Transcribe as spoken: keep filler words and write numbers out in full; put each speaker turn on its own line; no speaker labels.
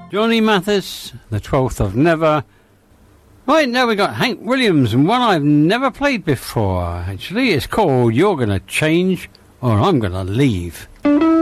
Johnny Mathis, the twelfth of Never. Right, now we got Hank Williams, and one I've never played before. Actually, it's called You're Gonna Change or I'm Gonna Leave.